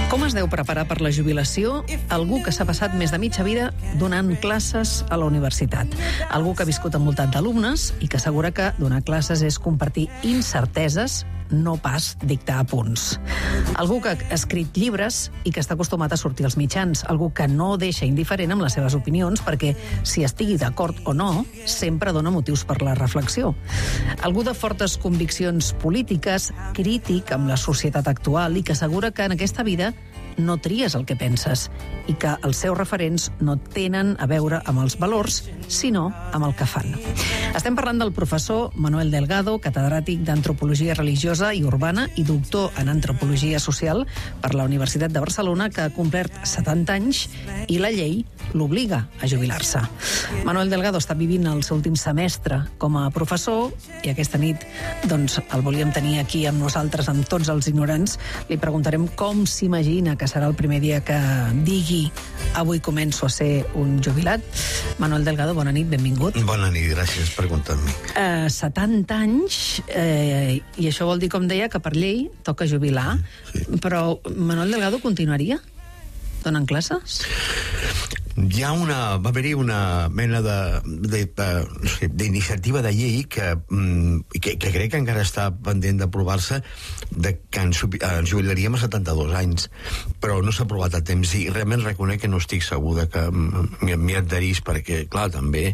Com es deu preparar per la jubilació algú que s'ha passat més de mitja vida donant classes a la universitat? Algú que ha viscut envoltat d'alumnes i que assegura que donar classes és compartir incerteses, no pas dictar apunts. Algú que ha escrit llibres i que està acostumat a sortir als mitjans. Algú que no deixa indiferent amb les seves opinions perquè, si estigui d'acord o no, sempre dona motius per la reflexió. Algú de fortes conviccions polítiques, crític amb la societat actual i que assegura que en aquesta vida no tries el que penses i que els seus referents no tenen a veure amb els valors, sinó amb el que fan. Estem parlant del professor Manuel Delgado, catedràtic d'Antropologia Religiosa i Urbana i doctor en Antropologia Social per la Universitat de Barcelona, que ha complert 70 anys i la llei l'obliga a jubilar-se. Manuel Delgado està vivint el seu últim semestre com a professor i aquesta nit doncs, el volíem tenir aquí amb nosaltres, amb tots els ignorants. Li preguntarem com s'imagina que serà el primer dia que digui avui començo a ser un jubilat. Manuel Delgado, bona nit, benvingut. Bona nit, gràcies per comptar-me. 70 anys, i això vol dir, com deia, que per llei toca jubilar, sí. Però Manuel Delgado continuaria donant classes? Va haver-hi una mena d'iniciativa de llei que crec que encara està pendent d'aprovar-se, que ens jubilaríem a 72 anys, però no s'ha aprovat a temps i realment reconec que no estic segur que m'hi adherís, perquè, clar, també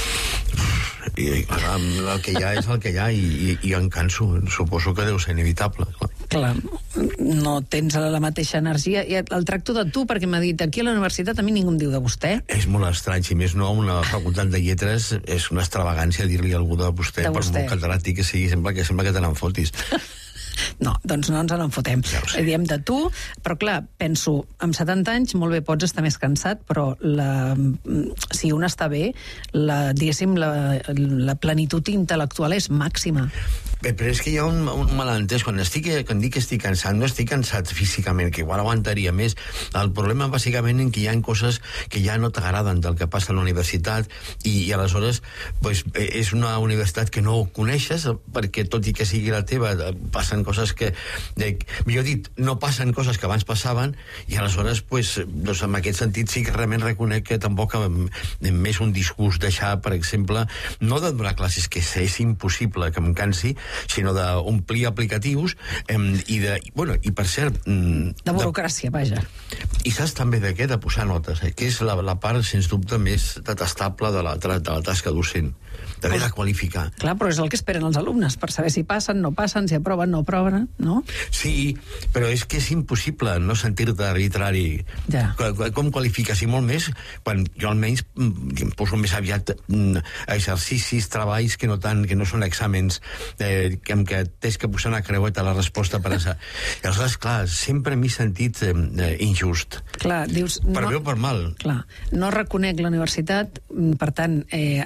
el que hi ha és el que hi ha i em canso, suposo que deu ser inevitable. Clar, no tens la mateixa energia i el tracto de tu, perquè m'ha dit aquí a la universitat a mi ningú em diu de vostè. És molt estrany, si més no, una facultat de lletres és una extravagància dir-li a algú de vostè, per molt catedràtic que sigui, sembla que te n'en fotis. No, doncs no ens en fotem. Ja diem de tu, però clar, penso, amb 70 anys molt bé pots estar més cansat, però si un està bé, diguéssim, la plenitud intel·lectual és màxima. Bé, però és que hi ha un malentès. Quan dic que estic cansat, no estic cansat físicament, que igual aguantaria més. El problema, bàsicament, en què hi ha coses que ja no t'agraden del que passa a la universitat i aleshores és una universitat que no coneixes, perquè tot i que sigui la teva, passen coses que, millor dit, no passen coses que abans passaven, i aleshores, en aquest sentit, sí que realment reconec que tampoc més un discurs deixar, per exemple, no de donar classes, que és impossible que em cansi, sinó d'omplir aplicatius i per cert... De burocràcia, vaja. I saps també de què? De posar notes, que és la part, sens dubte, més detestable de la tasca docent, d'haver de qualificar. Clar, però és el que esperen els alumnes, per saber si passen, no passen, si aproven, no aproven, no? Sí, però és que és impossible no sentir-te arbitrari. Ja. Com qualifiques? I molt més, quan jo almenys em poso més aviat exercicis, treballs que no són exàmens, en què tens que posar una creueta a la resposta per això. I aleshores, clar, sempre m'he sentit injust. Clar, dius... Per bé o per mal. Clar, no reconec la universitat, per tant,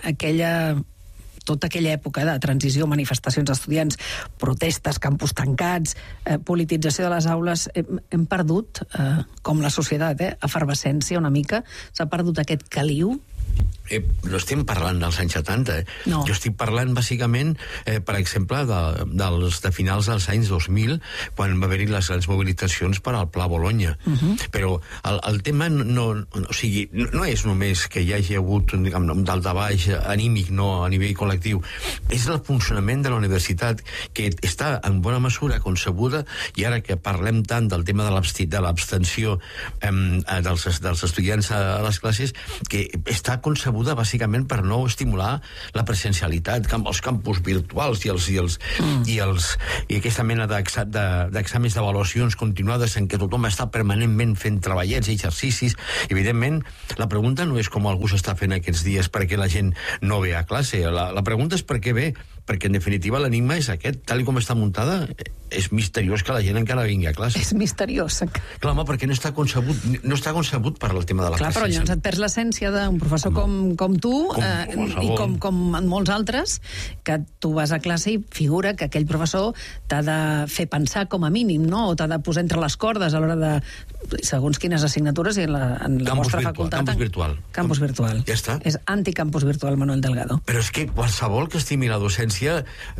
tota aquella època de transició, manifestacions d'estudiants, protestes, campus tancats, politització de les aules, hem perdut, com la societat, efervescència una mica, s'ha perdut aquest caliu. No estem parlant dels anys 70, No. Jo estic parlant bàsicament, per exemple, de finals dels anys 2000, quan va haver-hi les grans mobilitzacions per al Pla Bologna. Però el tema no és només que hi hagi hagut un daltabaix anímic, no a nivell col·lectiu, és el funcionament de la universitat, que està en bona mesura concebuda, i ara que parlem tant del tema de l'abstenció dels estudiants a les classes, que està concebuda bàsicament per no estimular la presencialitat, els campus virtuals i aquesta mena d'exàmens d'avaluacions continuades en què tothom està permanentment fent treballets i exercicis. Evidentment, la pregunta no és com algú s'està fent aquests dies perquè la gent no ve a classe. La pregunta és per què ve, perquè en definitiva l'enigma és aquest, tal com està muntada, és misteriós que la gent encara vingui a classe. És misteriós. Clar, home, perquè no està concebut per al tema de la classe. Clar, però llavors et perds l'essència d'un professor com tu i com molts altres, que tu vas a classe i figura que aquell professor t'ha de fer pensar com a mínim, no? O t'ha de posar entre les cordes a l'hora de... segons quines assignatures i en la vostra facultat... Campus virtual. Campus virtual. Ja està. És anticampus virtual, Manuel Delgado. Però és que qualsevol que estimi la docència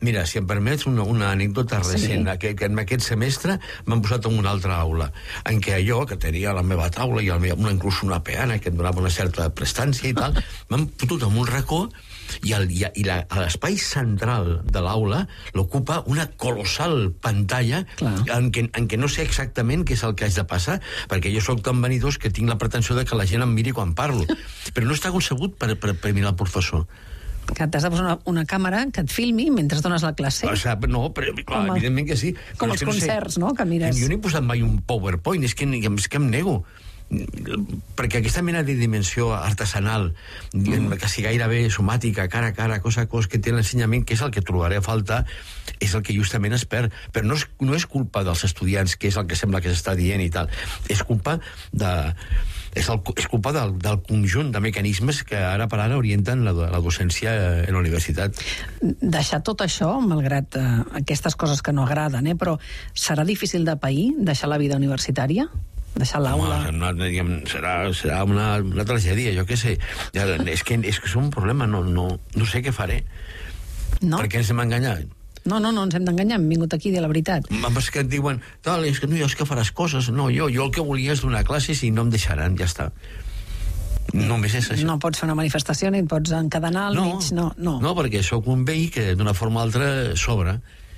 Mira, si em permets una anècdota recent, que en aquest semestre m'han posat en una altra aula, en què jo, que tenia la meva taula i inclús una peana que em donava una certa prestància i tal, m'han fotut en un racó i l'espai central de l'aula l'ocupa una colossal pantalla en què no sé exactament què és el que haig de passar, perquè jo sóc tan vanidós que tinc la pretensió de que la gent em miri quan parlo, però no està concebut per mirar el professor. Que t'has de posar una càmera que et filmi mentre dones la classe. O sigui, no, però clar, evidentment que sí. Com els concerts, no?, que mires. Jo no he posat mai un PowerPoint, és que em nego. Perquè aquesta mena de dimensió artesanal, que sigui gairebé somàtica, cara a cara, cosa a cosa, que té l'ensenyament, que és el que trobaré a faltar, és el que justament es perd. Però no és culpa dels estudiants, que és el que sembla que s'està dient i tal. És culpa del conjunt de mecanismes que ara per ara orienten la docència en la universitat. Deixar tot això, malgrat aquestes coses que no agraden, però serà difícil de pair, deixar la vida universitària? Deixar l'aula? Serà una tragèdia, jo què sé. És que és un problema, no sé què faré. No? Per què ens hem enganyat? No ens hem d'enganyar, hem vingut aquí a dir la veritat. És que et diuen, és que faràs coses. No, jo el que volia és donar classes i no em deixaran, ja està. Només és això. No pots fer una manifestació ni et pots encadenar al mig, no. No, perquè sóc un veí que d'una forma o altra s'obre.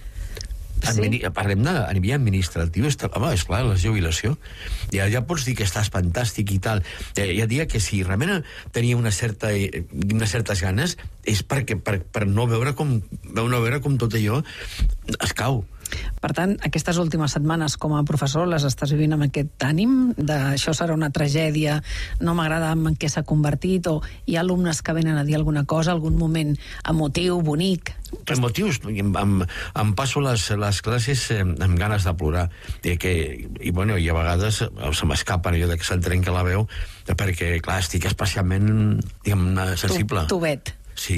Parlem de nivell administratiu. Home, esclar, la jubilació. Ja pots dir que estàs fantàstic i tal. Ja diria que si realment tenia unes certes ganes és per no veure com tot allò es cau. Per tant, aquestes últimes setmanes com a professor les estàs vivint amb aquest ànim de això serà una tragèdia, no m'agrada en què s'ha convertit, o hi ha alumnes que venen a dir alguna cosa, algun moment emotiu, bonic? Emotius, em passo les classes amb ganes de plorar i a vegades se m'escapa allò que se'm trenca la veu perquè, clar, estic especialment sensible. Tovet.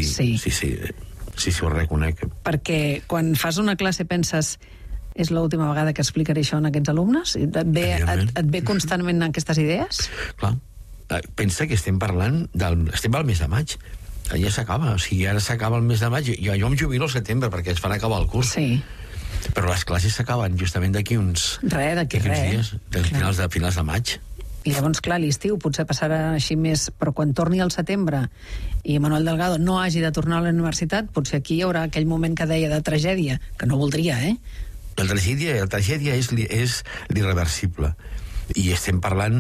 Sí, ho reconec. Perquè quan fas una classe penses és l'última vegada que explicaré això a aquests alumnes? Et ve constantment aquestes idees? Clar. Pensa que estem parlant estem al mes de maig. Ja s'acaba. O sigui, ara s'acaba el mes de maig. Jo em jubilo al setembre perquè es fan acabar el curs. Sí. Però les classes s'acaben justament d'aquí uns dies, finals de maig. I llavors, clar, l'estiu potser passarà així més, però quan torni al setembre i Manuel Delgado no hagi de tornar a la universitat, potser aquí hi haurà aquell moment que deia de tragèdia, que no voldria, La tragèdia és l'irreversible. I estem parlant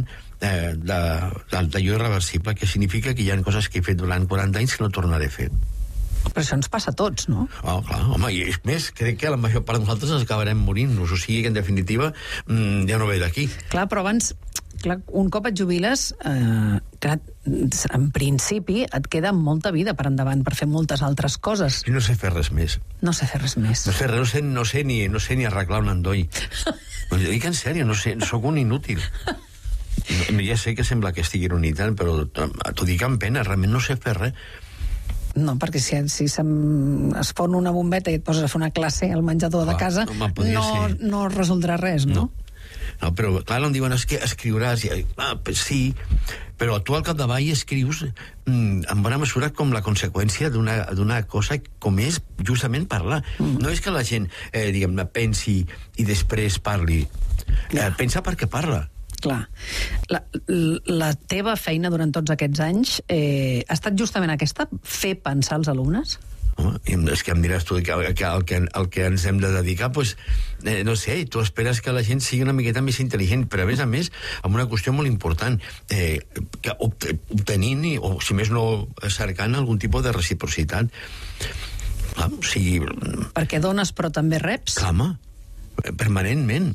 d'allò irreversible, que significa que hi ha coses que he fet durant 40 anys que no tornaré a fer. Però això ens passa a tots, no? Clar, home, i és més, crec que la major part de nosaltres ens acabarem morint-nos, o sigui que en definitiva ja no ve d'aquí. Clar, però abans, un cop et jubiles, en principi et queda molta vida per endavant per fer moltes altres coses. I no sé fer res més. No sé fer res més. No sé ni arreglar un endoll. Ho dic en sèrio, no sé, sóc un inútil. Ja sé que sembla que estigui ironitant, però t'ho dic amb pena, realment no sé fer res. No, perquè si es fon una bombeta i et poses a fer una classe al menjador de casa, no resoldrà res, no? No, però clar, em diuen, és que escriuràs, sí, però tu al capdavall escrius en bona mesura com la conseqüència d'una cosa com és justament parlar. No és que la gent, diguem-ne, pensi i després parli. Pensa perquè parla. Clar. La teva feina durant tots aquests anys ha estat justament aquesta, fer pensar els alumnes? És que em diràs tu que el que ens hem de dedicar, no sé, tu esperes que la gent sigui una miqueta més intel·ligent, però a més, amb una qüestió molt important, que obtenint, o si més no cercant, algun tipus de reciprocitat. O sigui... Perquè dones però també reps? Clar, home, permanentment.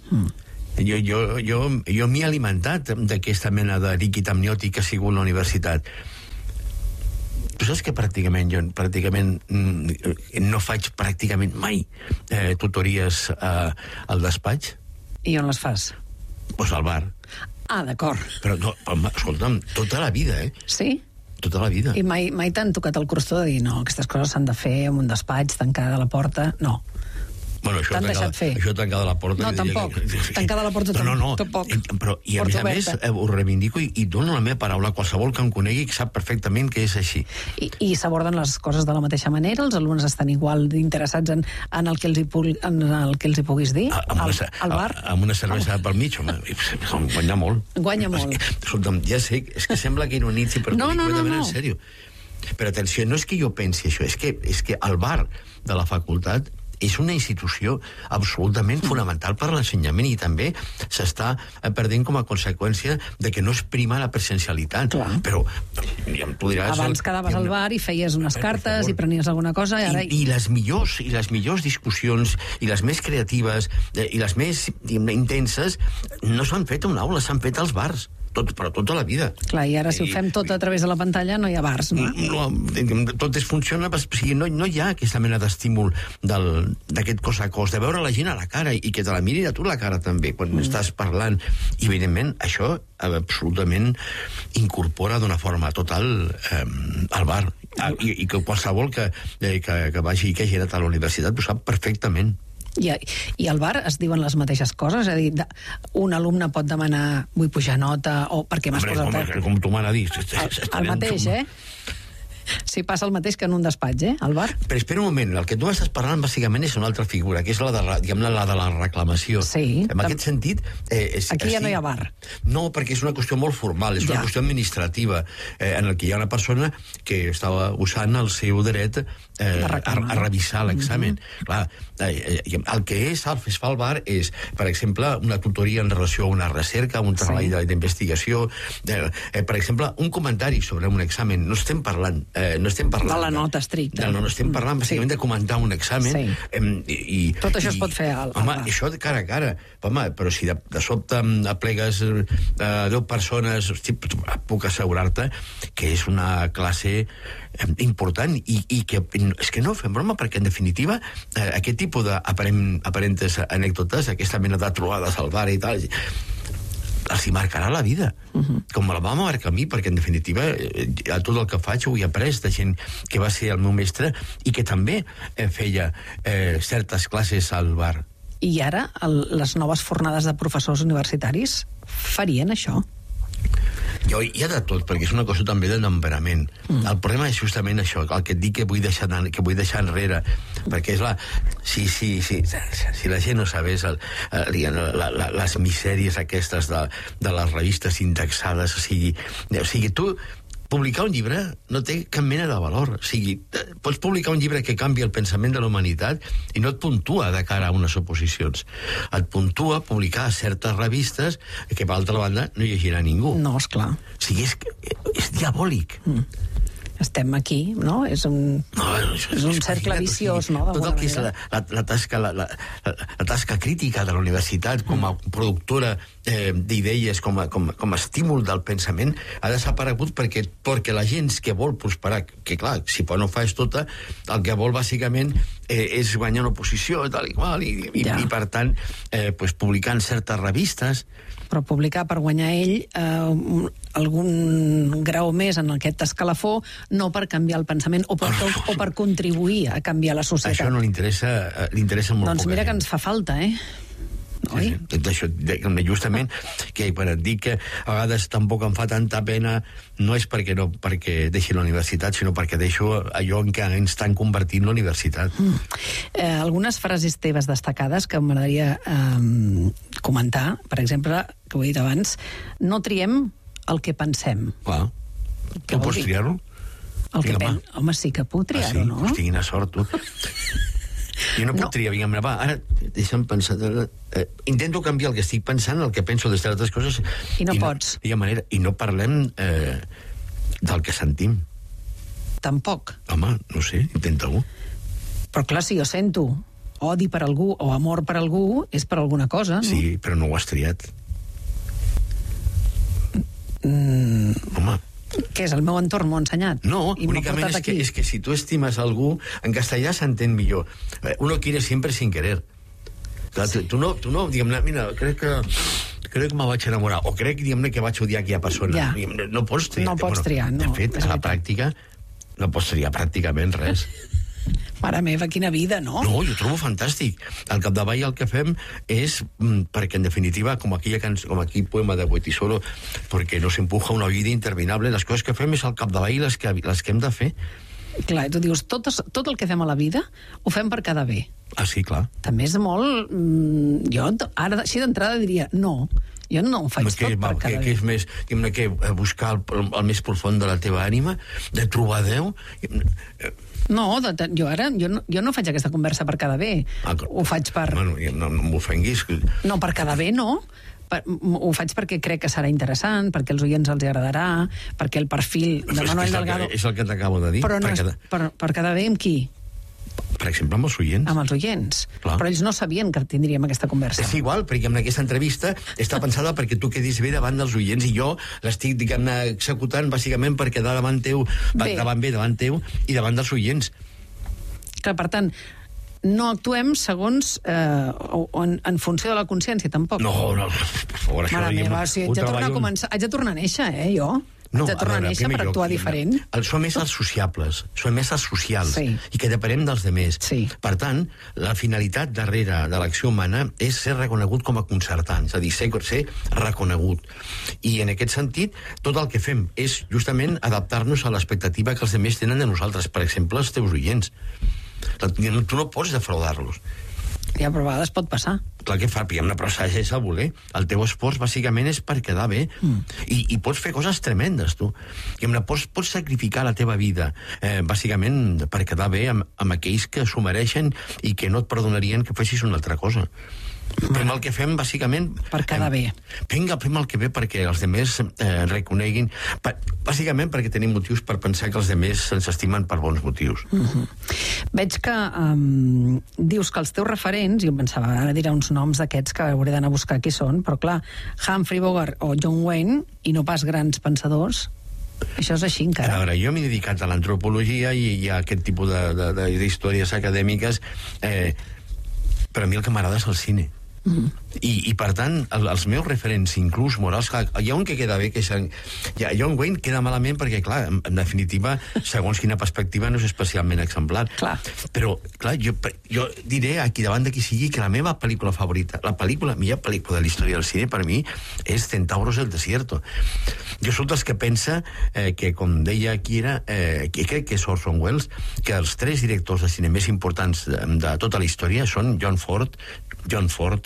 Jo m'he alimentat d'aquesta mena de líquid amniòtic que ha sigut la universitat. Tu saps que pràcticament no faig pràcticament mai tutories al despatx? I on les fas? Doncs al bar. D'acord. Però, escolta'm, tota la vida, Sí? Tota la vida. I mai t'han tocat el crostó de dir, no, aquestes coses s'han de fer en un despatx, tancada la porta? No. T'han deixat fer. Això tancada la porta... No, tampoc. Tancada la porta tampoc. Però, i a més a més, ho reivindico i dono la meva paraula a qualsevol que em conegui que sap perfectament que és així. I s'aborden les coses de la mateixa manera? Els alumnes estan igual interessats en el que els hi puguis dir? Al bar? Amb una cervesa pel mig, home, guanya molt. Guanya molt. Escolta'm, ja sé, és que sembla que ironitzi, però completament en sèrio. Però atenció, no és que jo pensi això, és que el bar de la facultat és una institució absolutament fonamental per a l'ensenyament i també s'està perdent com a conseqüència de que no es prima la presencialitat. Clar. Però ja em podràs... Abans quedaves al bar i feies unes cartes i prenies alguna cosa i ara... I les millors discussions i les més creatives i les més intenses no s'han fet a una aula, s'han fet als bars. Però tota la vida. Clar, i ara si ho fem tot a través de la pantalla no hi ha bars, no? Tot funciona, o sigui, no hi ha aquesta mena d'estímul d'aquest cos a cos, de veure la gent a la cara i que te la miri a tu la cara també, quan estàs parlant. I evidentment això absolutament incorpora d'una forma total al bar. I que qualsevol que vagi i que hagi anat a la universitat ho sap perfectament. I al bar es diuen les mateixes coses? És a dir, un alumne pot demanar vull pujar nota o perquè m'has posat... Home, com t'ho m'ha dit. El mateix, Si passa el mateix que en un despatx, al bar. Però espera un moment, el que tu estàs parlant bàsicament és una altra figura, que és la de la reclamació. Sí. En aquest sentit... Aquí ja no hi ha bar. No, perquè és una qüestió molt formal, és una qüestió administrativa, en el que hi ha una persona que estava usant el seu dret a revisar l'examen. Clar, el que es fa al bar és, per exemple, una tutoria en relació a una recerca, un treball d'investigació, per exemple, un comentari sobre un examen. No estem parlant de la nota estricta. No estem parlant bàsicament de comentar un examen. Tot això es pot fer al bar. Home, això de cara a cara. Home, però si de sobte aplegues 10 persones, puc assegurar-te que és una classe important i que és que no fem broma, perquè en definitiva aquest tipus d'aparentes anècdotes, aquesta mena de trobades al bar i tal, els hi marcarà la vida, com me la va marcar a mi, perquè en definitiva a tot el que faig ho he après de gent que va ser el meu mestre i que també feia certes classes al bar. I ara les noves fornades de professors universitaris farien això? Hi ha de tot, perquè és una cosa també de temperament. El problema és justament això, el que et dic que vull deixar enrere, perquè és si la gent no sabés les misèries aquestes de les revistes indexades, o sigui, tu publicar un llibre no té cap mena de valor. O sigui, pots publicar un llibre que canvia el pensament de la humanitat i no et puntua de cara a unes oposicions. Et puntua publicar a certes revistes que, per altra banda, no llegirà ningú. No, esclar. O sigui, és diabòlic. Estem aquí, no? És un cercle viciós, no? Tot el que és la tasca crítica de la universitat com a productora d'idees, com a estímul del pensament, ha desaparegut perquè la gent que vol prosperar, que clar, si no fas tota, el que vol bàsicament és guanyar una posició tal i qual, i per tant publicant certes revistes. Però publicar per guanyar ell algun grau més en aquest escalafó, no per canviar el pensament o per contribuir a canviar la societat. Això no li interessa molt. Doncs mira que ens fa falta, oi? Sí, justament, que per et dir que a vegades tampoc em fa tanta pena, no és perquè deixi la universitat, sinó perquè deixo allò en què ens estan convertint la universitat. Algunes frases teves destacades que m'agradaria comentar, per exemple, que ho he dit abans, no triem el que pensem. Clar, tu pots triar-ho? Home, sí que puc triar-ho, no? Hosti, quina sort, tu. Jo no puc triar, vinga, va, ara deixa'm pensar... Intento canviar el que estic pensant, el que penso de certes coses... I no pots. I no parlem del que sentim. Tampoc. Home, no sé, intenta-ho. Però clar, si jo sento odi per algú o amor per algú, és per alguna cosa, no? Sí, però no ho has triat. Home... Què és? El meu entorn m'ho ha ensenyat? No, únicament és que si tu estimes algú, en castellà s'entén millor. Uno quiere siempre sin querer. Tu no, diguem-ne, mira, crec que me vaig enamorar, o crec, diguem-ne, que vaig odiar aquella persona. No pots triar. No pots triar, no. De fet, a la pràctica, no pots triar pràcticament res. Mare meva, quina vida, no? No, jo trobo fantàstic. Al capdavall el que fem és, perquè en definitiva, com aquell poema de Boitisolo, perquè no s'empuja una vida interminable, les coses que fem és al capdavall les que hem de fer. Clar, tu dius, tot el que fem a la vida ho fem per quedar bé. Ah, sí, clar. També és molt... Jo ara, així d'entrada, diria, no, jo no ho faig tot per quedar bé. Què és més, que buscar el més profund de la teva ànima, de trobar Déu... No, jo no faig aquesta conversa per quedar bé. Ho faig per... Bueno, no m'ofenguis. No, per quedar bé, no. Ho faig perquè crec que serà interessant, perquè als oients els agradarà, perquè el perfil de Manuel Delgado... És el que t'acabo de dir. Però no per quedar bé amb qui? Per exemple, amb els oients. Amb els oients. Clar. Però ells no sabien que tindríem aquesta conversa. És igual, perquè en aquesta entrevista està pensada perquè tu quedis bé davant dels oients i jo l'estic, diguem-ne, executant bàsicament per quedar davant teu i davant dels oients. Que, per tant, no actuem segons en funció de la consciència, tampoc. No, per favor, això... Mare meva, si haig de tornar a néixer, jo... No, haig de tornar a néixer per actuar diferent. Som més els sociables, som més els socials, i que depenem dels demés. Sí. Per tant, la finalitat darrere de l'acció humana és ser reconegut com a concertant, és a dir, ser reconegut. I en aquest sentit, tot el que fem és justament adaptar-nos a l'expectativa que els demés tenen de nosaltres, per exemple, els teus oients. Tu no pots defraudar-los. Ja, però a vegades pot passar. Clar que fa, però és a voler. El teu esforç, bàsicament, és per quedar bé. I pots fer coses tremendes, tu. Pots sacrificar la teva vida, bàsicament, per quedar bé amb aquells que s'ho mereixen i que no et perdonarien que fessis una altra cosa. Fem el que fem, bàsicament... Per quedar bé. Fem el que ve perquè els demés reconeguin... Bàsicament perquè tenim motius per pensar que els demés ens estimen per bons motius. Veig que dius que els teus referents, jo em pensava, ara diré uns noms d'aquests que hauré d'anar a buscar qui són, però clar, Humphrey Bogart o John Wayne, i no pas grans pensadors, això és així encara. A veure, jo m'he dedicat a l'antropologia i a aquest tipus d'històries acadèmiques, però a mi el que m'agrada és el cine. I per tant, els meus referents, inclús morals, hi ha un que queda bé, que és John Wayne queda malament perquè, clar, en definitiva, segons quina perspectiva, no és especialment exemplar. Clar. Però, clar, jo diré aquí davant de qui sigui que la meva pel·lícula favorita, la millor pel·lícula de la història del cine, per mi, és Centauros del Desierto. Jo soc dels que pensa que, com deia Kira, que crec que és Orson Welles, que els 3 directors de cine més importants de tota la història són John Ford i John Ford.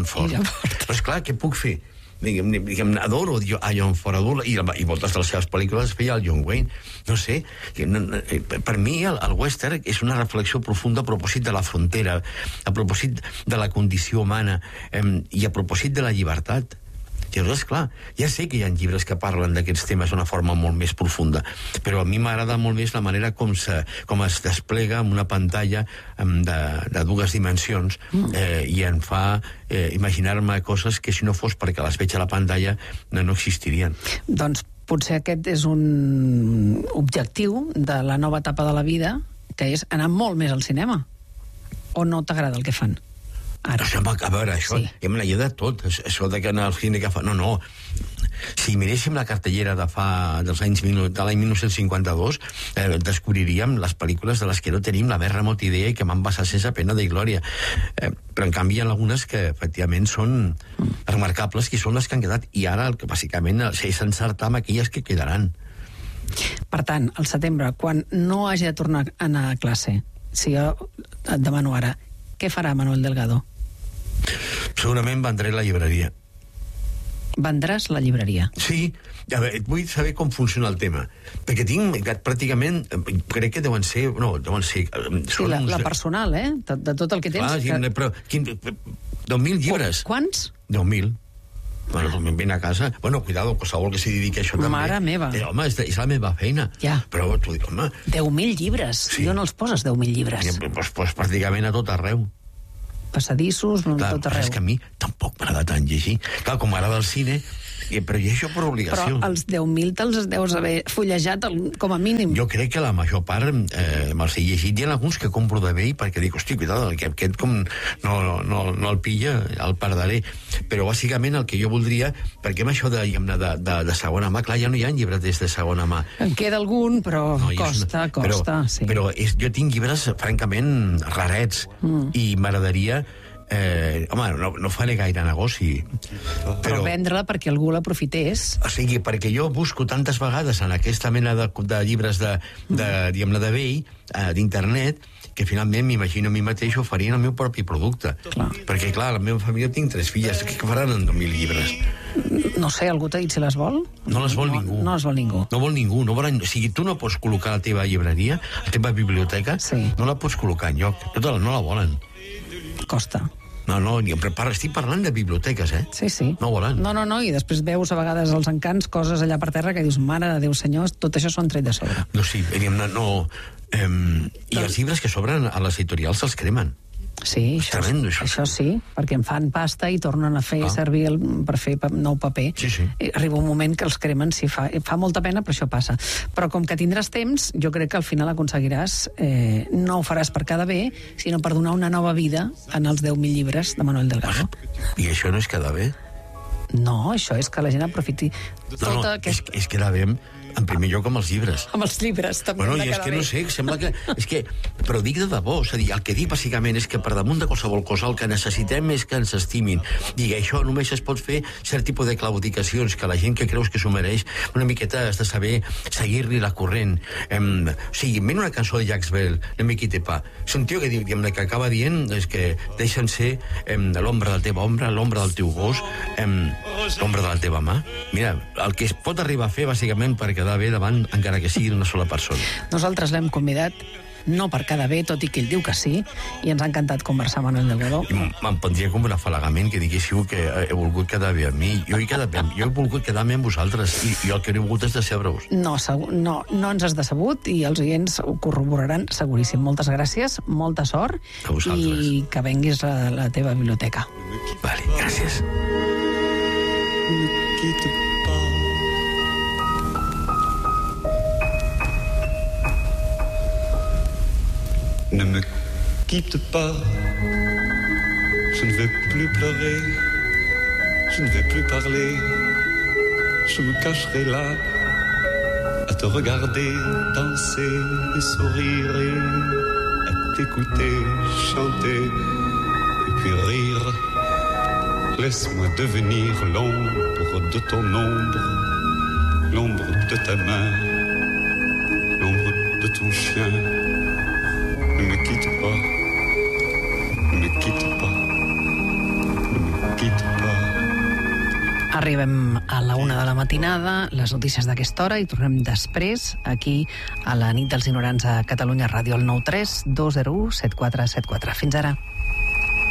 Però esclar, què puc fer? Adoro a John Ford, i moltes de les seves pel·lícules feia el John Wayne. No sé, per mi el western és una reflexió profunda a propòsit de la frontera, a propòsit de la condició humana i a propòsit de la llibertat. I llavors, clar, ja sé que hi ha llibres que parlen d'aquests temes d'una forma molt més profunda, però a mi m'agrada molt més la manera com es desplega en una pantalla de 2 dimensions i em fa imaginar-me coses que si no fos perquè les veig a la pantalla no existirien. Doncs potser aquest és un objectiu de la nova etapa de la vida, que és anar molt més al cinema. O no t'agrada el que fan? Ara. A veure, això, hi ha de tot, això de que anar al cine que fa... No. Si miréssim la cartellera de l'any 1952, descobriríem les pel·lícules de les que no tenim la més remota idea i que m'han passat sense pena de glòria. Però, en canvi, hi ha algunes que, efectivament, són remarcables, que són les que han quedat, i ara, el que bàsicament, és encertar amb aquelles que quedaran. Per tant, al setembre, quan no hagi de tornar a anar a classe, si jo et demano ara, què farà Manuel Delgado? Segurament vendré la llibreria. Vendràs la llibreria? Sí, a veure, vull saber com funciona el tema, perquè tinc pràcticament, crec que deuen ser... Sí, la personal, de tot el que tens. Clar, però 10.000 llibres. Quants? 10.000. Bueno, ven a casa. Bueno, cuidado, qualsevol que s'hi dediqui a això també. Mare meva. Home, és la meva feina. Ja. Però tu dius, home... 10.000 llibres? Sí. Jo no els poses 10.000 llibres. Pues pràcticament a tot arreu. Passadissos, a tot arreu. És que a mi tampoc m'agrada tant llegir. Clar, com m'agrada el cine, Però i això per obligació. Però els 10.000 te'ls deus haver fullejat com a mínim. Jo crec que la major part me'ls he llegit. Hi ha alguns que compro de vell perquè dic, hosti, cuidado, que aquest com no el pilla, el perdré. Però bàsicament el que jo voldria, perquè amb això de segona mà, clar, ja no hi ha llibreters de segona mà. En queda algun, però no, costa, sí. Però jo tinc llibres, francament, rarets, i m'agradaria... home, no faré gaire negoci. Però vendre-la perquè algú l'aprofités. O sigui, perquè jo busco tantes vegades en aquesta mena de llibres de vell, d'internet, que finalment m'imagino a mi mateix oferint el meu propi producte. Clar. Perquè, clar, a la meva família tinc 3 filles, què faran amb 2.000 llibres? No sé, algú t'ha dit si les vol? No les vol ningú. No les vol ningú. No vol ningú. O sigui, tu no pots col·locar la teva llibreria, la teva biblioteca, no la pots col·locar enlloc. No la volen. Costa. No, estic parlant de biblioteques, eh? Sí. No volen. No, i després veus a vegades als encants coses allà per terra que dius, mare de Déu senyor, tot això s'ho han tret de sobre. No, sí, i els llibres que sobren a les editorials se'ls cremen. Sí, això sí, perquè en fan pasta i tornen a fer servir per fer nou paper. Sí. Arriba un moment que els cremen, sí, fa molta pena, però això passa. Però com que tindràs temps, jo crec que al final aconseguiràs, no ho faràs per quedar bé, sinó per donar una nova vida en els 10.000 llibres de Manuel Delgado. I això no és quedar bé? No, això és que la gent aprofiti tota aquesta... És quedar bé en primer lloc amb els llibres. Amb els llibres, també. Bueno, i és que no sé, sembla que... Però dic de debò, és a dir, el que dic bàsicament és que per damunt de qualsevol cosa el que necessitem és que ens estimin. I això només es pot fer cert tipus de claudicacions, que la gent que creus que s'ho mereix, una miqueta has de saber seguir-li la corrent. O sigui, ven una cançó de Jacques Brel, Ne me quitte pas. És un tio que que acaba dient és que deixa'm ser l'ombra de la teva ombra, l'ombra del teu gos, l'ombra de la teva mà. Mira, el que es pot arribar a fer, bàsicament, per quedar bé davant, encara que sigui d'una sola persona. Nosaltres l'hem convidat no per quedar bé, tot i que ell diu que sí, i ens ha encantat conversar amb Manuel Delgado. Me'n prendria com un afalagament que diguéssiu que he volgut quedar bé amb mi. Jo he volgut quedar bé amb vosaltres, i el que no he volgut és decebre-vos. No ens has decebut, i els oients ho corroboraran seguríssim. Moltes gràcies, molta sort, i que venguis a la teva biblioteca. Vale, gràcies. Ne me quitte pas, je ne vais plus pleurer, je ne vais plus parler, je me cacherai là, à te regarder danser et sourire et à t'écouter chanter et puis rire. Laisse-moi devenir l'ombre de ton ombre, l'ombre de ta main, l'ombre de ton chien. Ne me quitte pas, ne me quitte pas, ne me quitte pas. Arribem a la 1 de la matinada, les notícies d'aquesta hora, i tornem després, aquí, a la nit dels ignorants a Catalunya Ràdio, al 93 201 7474. Fins ara.